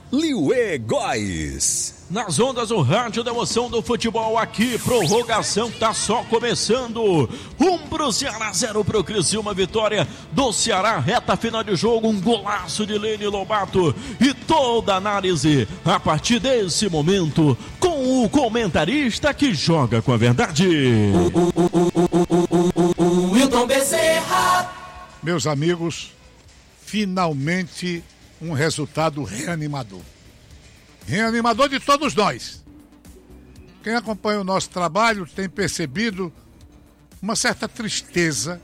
Liuê Góes. Nas ondas do rádio da emoção do futebol aqui, prorrogação tá só começando. 1 pro Ceará, 0 pro Criciúma, vitória do Ceará, reta final de jogo, um golaço de Lene Lobato e toda a análise a partir desse momento com o comentarista que joga com a verdade. Wilton Bezerra. Meus amigos, finalmente um resultado reanimador. Reanimador de todos nós. Quem acompanha o nosso trabalho tem percebido uma certa tristeza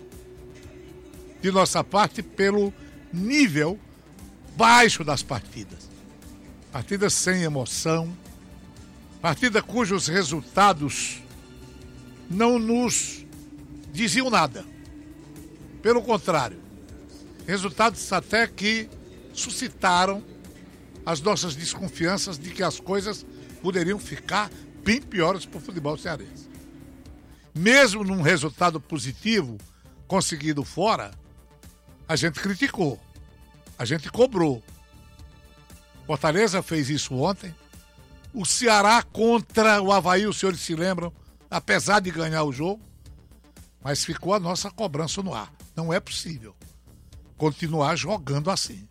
de nossa parte pelo nível baixo das partidas. Partidas sem emoção, partida cujos resultados não nos diziam nada. Pelo contrário, resultados até que suscitaram as nossas desconfianças de que as coisas poderiam ficar bem piores para o futebol cearense. Mesmo num resultado positivo conseguido fora, a gente criticou, a gente cobrou. Fortaleza fez isso ontem. O Ceará contra o Avaí, os senhores se lembram, apesar de ganhar o jogo, mas ficou a nossa cobrança no ar. Não é possível continuar jogando assim.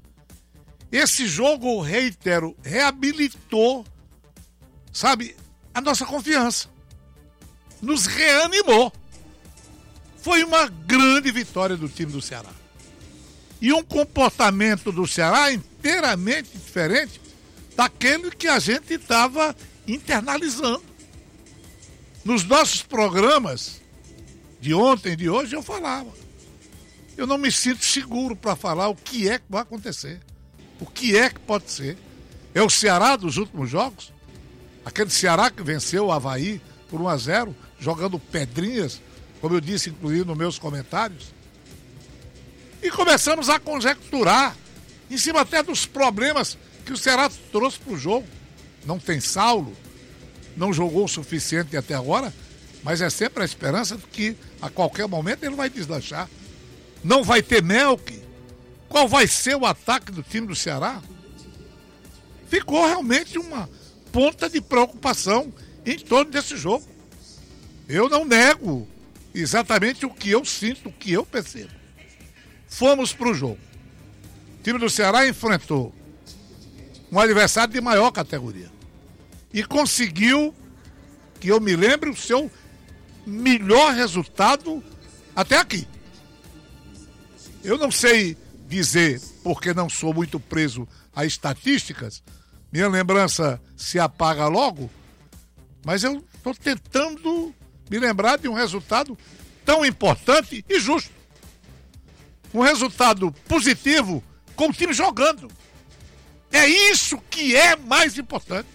Esse jogo, reitero, reabilitou, sabe, a nossa confiança. Nos reanimou. Foi uma grande vitória do time do Ceará. E um comportamento do Ceará inteiramente diferente daquele que a gente estava internalizando. Nos nossos programas de ontem e de hoje eu falava. Eu não me sinto seguro para falar o que é que vai acontecer. O que é que pode ser? É o Ceará dos últimos jogos? Aquele Ceará que venceu o Avaí por 1-0, jogando pedrinhas, como eu disse, inclusive nos meus comentários. E começamos a conjecturar, em cima até dos problemas que o Ceará trouxe para o jogo. Não tem Saulo, não jogou o suficiente até agora, mas é sempre a esperança de que a qualquer momento ele vai deslanchar. Não vai ter Melk. Qual vai ser o ataque do time do Ceará? Ficou realmente uma ponta de preocupação em torno desse jogo. Eu não nego exatamente o que eu sinto, o que eu percebo. Fomos para o jogo. O time do Ceará enfrentou um adversário de maior categoria e conseguiu, que eu me lembre, o seu melhor resultado até aqui. Eu não sei dizer, porque não sou muito preso a estatísticas, minha lembrança se apaga logo, mas eu estou tentando me lembrar de um resultado tão importante e justo. Um resultado positivo com o time jogando. É isso que é mais importante.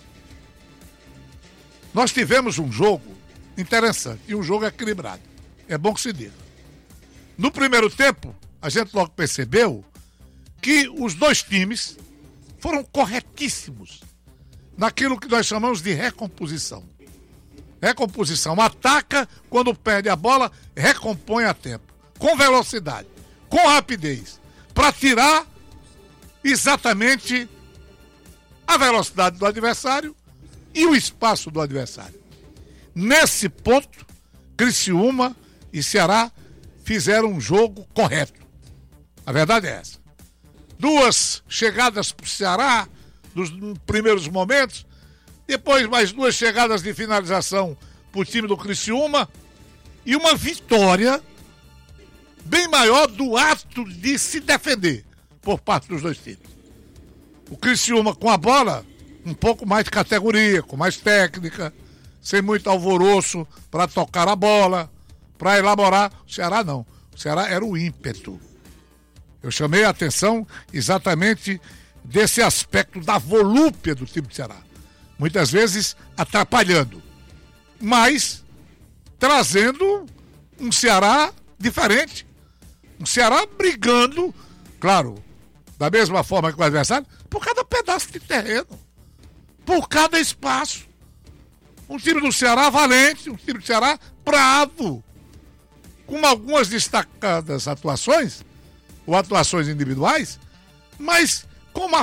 Nós tivemos um jogo interessante e um jogo equilibrado. É bom que se diga. No primeiro tempo, a gente logo percebeu que os dois times foram corretíssimos naquilo que nós chamamos de recomposição. Recomposição. Ataca quando perde a bola, recompõe a tempo. Com velocidade, com rapidez. Para tirar exatamente a velocidade do adversário e o espaço do adversário. Nesse ponto, Criciúma e Ceará fizeram um jogo correto. A verdade é essa. 2 chegadas para o Ceará nos primeiros momentos, depois mais 2 chegadas de finalização para o time do Criciúma e uma vitória bem maior do ato de se defender por parte dos dois times. O Criciúma com a bola, um pouco mais de categoria, com mais técnica, sem muito alvoroço para tocar a bola, para elaborar. O Ceará não. O Ceará era o ímpeto. Eu chamei a atenção exatamente desse aspecto da volúpia do time do Ceará. Muitas vezes atrapalhando, mas trazendo um Ceará diferente. Um Ceará brigando, claro, da mesma forma que o adversário, por cada pedaço de terreno, por cada espaço. Um time do Ceará valente, um time do Ceará bravo, com algumas destacadas atuações, ou atuações individuais, mas com uma